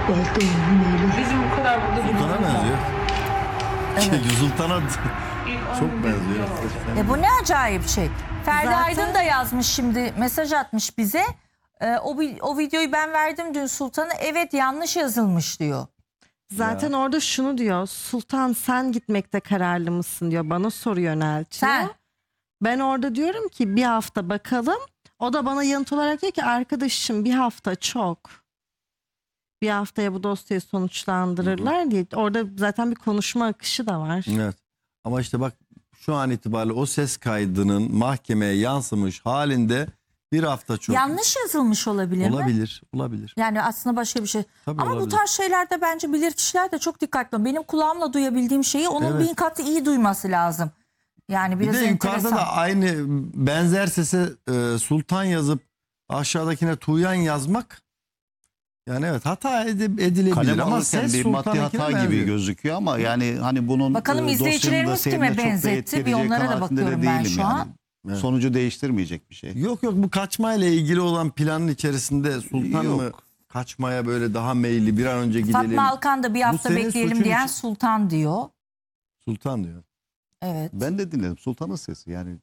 Bizim bu kadar burada Sultan'a benziyor. Evet. Sultan'a çok benziyor. Bu ne acayip şey. Ferdi Zaten- Aydın da yazmış şimdi, mesaj atmış bize. O videoyu ben verdim dün Sultan'a. Evet, yanlış yazılmış diyor. Zaten orada şunu diyor. Sultan sen gitmekte kararlı mısın diyor. Bana soru yöneltiyor. Sen. Ben orada diyorum ki bir hafta bakalım. O da bana yanıt olarak diyor ki arkadaşım bir hafta çok. Bir haftaya bu dosyayı sonuçlandırırlar diye. Orada zaten bir konuşma akışı da var. Evet. Ama işte bak şu an itibariyle o ses kaydının mahkemeye yansımış halinde bir hafta çok. Yanlış yazılmış olabilir mi? Olabilir, olabilir. Yani aslında başka bir şey. Tabii Ama bu olabilir. tarz şeylerde bence bilirkişiler de çok dikkatli olun. Benim kulağımla duyabildiğim şeyi onun Evet. 1000 katı iyi duyması lazım. Yani Bir biraz de yukarıda enteresan. da aynı benzer sese Sultan yazıp aşağıdakine Tuğyan yazmak, yani evet hata edilebilir Kalem ama alırken ses bir maddi Sultan'ınkine hata gibi benziyor. gözüküyor ama yani hani bunun Bakalım dosyanın da izleyicilerimiz seyrine kime çok da benzetti? etki Bir edeceği onlara da kanaatinde de bakıyorum ben değilim şu yani. an. Evet. Sonucu değiştirmeyecek bir şey. Yok bu kaçmayla ilgili olan planın içerisinde Sultan Yok. mı kaçmaya böyle daha meyilli, bir an önce gidelim. Fatma Alkan da bir hafta senin bekleyelim suçun diyen için. Sultan diyor. Sultan diyor. Evet. Ben de dinledim Sultan'ın sesi yani.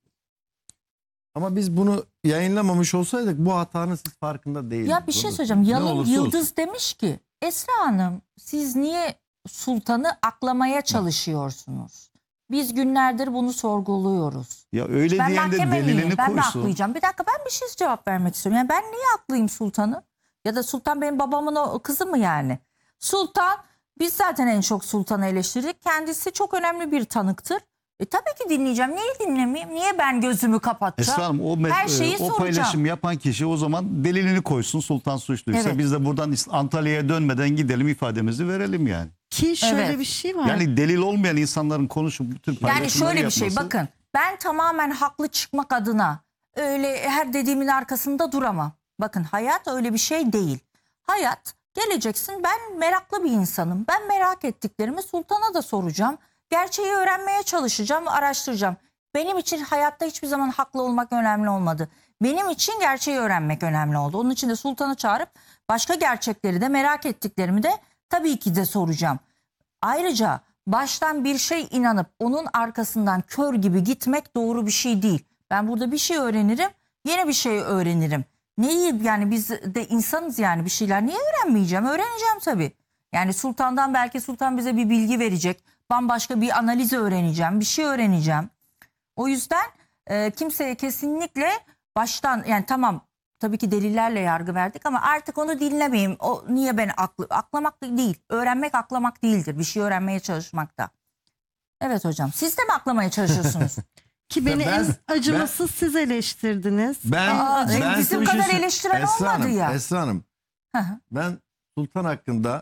Ama biz bunu yayınlamamış olsaydık bu hatanın siz farkında değildiniz. Ya bir şey Olur. söyleyeceğim. Ne Yalın olursa Yıldız olsun. demiş ki Esra Hanım siz niye Sultan'ı aklamaya çalışıyorsunuz? Biz günlerdir bunu sorguluyoruz. Ya öyle Ben diyen de mahkeme delilini miyim? Ben mi koysun. aklayacağım? Bir dakika, ben bir şey cevap vermek istiyorum. Yani ben niye aklayayım Sultan'ı? Ya da Sultan benim babamın o kızı mı yani? Sultan, biz zaten en çok Sultan'ı eleştirdik. Kendisi çok önemli bir tanıktır. Tabii ki dinleyeceğim. Niye dinlemeyeyim? Niye ben gözümü kapatacağım? Esra Hanım Her şeyi o soracağım. paylaşım yapan kişi o zaman delilini koysun, Sultan suçluysa Evet. biz de buradan Antalya'ya dönmeden gidelim ifademizi verelim yani. Ki şöyle Evet. bir şey var. Yani delil olmayan insanların konuşup bütün Yani paylaşımları şöyle bir şey, yapması- bakın ben tamamen haklı çıkmak adına öyle her dediğimin arkasında duramam. Bakın hayat öyle bir şey değil. Hayat, geleceksin, ben meraklı bir insanım. Ben merak ettiklerimi Sultan'a da soracağım. Gerçeği öğrenmeye çalışacağım, araştıracağım. Benim için hayatta hiçbir zaman haklı olmak önemli olmadı. Benim için gerçeği öğrenmek önemli oldu. Onun için de Sultan'ı çağırıp başka gerçekleri de merak ettiklerimi de tabii ki de soracağım. Ayrıca baştan bir şey inanıp onun arkasından kör gibi gitmek doğru bir şey değil. Ben burada bir şey öğrenirim, yeni bir şey öğrenirim. Neyi yani, biz de insanız yani, bir şeyler niye öğrenmeyeceğim? Öğreneceğim tabii. Yani Sultan'dan belki Sultan bize bir bilgi verecek. Bambaşka bir analiz öğreneceğim, bir şey öğreneceğim. O yüzden kimseye kesinlikle baştan, yani tamam tabii ki delillerle yargı verdik ama artık onu dinlemeyeyim. O niye ben aklamak değil. Öğrenmek aklamak değildir. Bir şey öğrenmeye çalışmakta. Evet hocam. Siz de mi aklamaya çalışıyorsunuz? Ki beni Ben- en acımasız siz eleştirdiniz. Aa, Ben bizim size bir kadar şey eleştiren Esra olmadı Hanım, ya. Esra Hanım, Hı hı. ben Sultan hakkında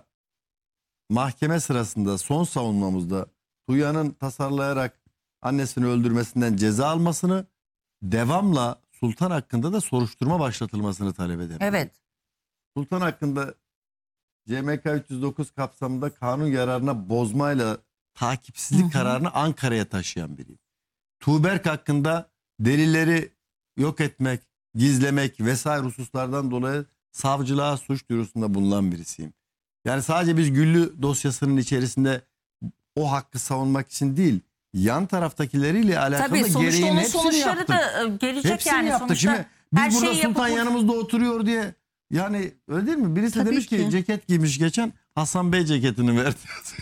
mahkeme sırasında son savunmamızda Tuğyan'ın tasarlayarak annesini öldürmesinden ceza almasını, devamla Sultan hakkında da soruşturma başlatılmasını talep ederim. Evet. Sultan hakkında CMK 309 kapsamında kanun yararına bozmayla takipsizlik kararını Ankara'ya taşıyan biriyim. Tuğberk hakkında delilleri yok etmek, gizlemek vesaire hususlardan dolayı savcılığa suç duyurusunda bulunan birisiyim. Yani sadece biz Güllü dosyasının içerisinde o hakkı savunmak için değil, yan taraftakileriyle alakalı Tabii sonuçta gereğin onun hepsini sonuçları yaptık. da gelecek Hepsini yani. yaptık. Sonuçta Şimdi biz her burada şeyi Sultan yapıp- yanımızda oturuyor diye, yani öyle değil mi? Birisi Tabii demiş ki ki. ceket giymiş geçen, Hasan Bey ceketini verdi.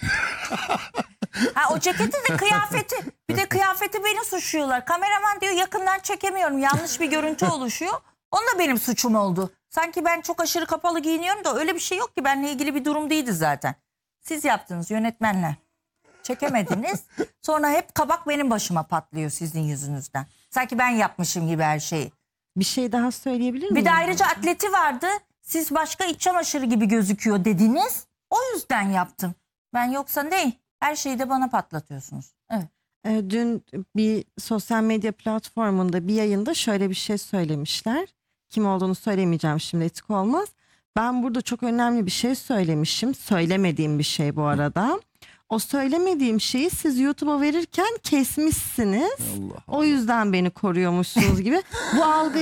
Ha, o ceketi de kıyafeti. Bir de kıyafeti beni suçluyorlar. Kameraman diyor yakından çekemiyorum. Yanlış bir görüntü oluşuyor. Onun da benim suçum oldu. Sanki ben çok aşırı kapalı giyiniyorum da öyle bir şey yok ki. Benimle ilgili bir durum değildi zaten. Siz yaptınız, yönetmenler. Çekemediniz. Sonra hep kabak benim başıma patlıyor sizin yüzünüzden. Sanki ben yapmışım gibi her şeyi. Bir şey daha söyleyebilir miyim? Bir de ayrıca atleti vardı. Siz başka iç çamaşırı gibi gözüküyor dediniz. O yüzden yaptım. Ben yoksa ne? Her şeyi de bana patlatıyorsunuz. Evet. Dün bir sosyal medya platformunda bir yayında şöyle bir şey söylemişler. Kim olduğunu söylemeyeceğim şimdi, etik olmaz. Ben burada çok önemli bir şey söylemişim. Söylemediğim bir şey bu arada. O söylemediğim şeyi siz YouTube'a verirken kesmişsiniz. Allah O yüzden beni koruyormuşsunuz gibi. Bu algı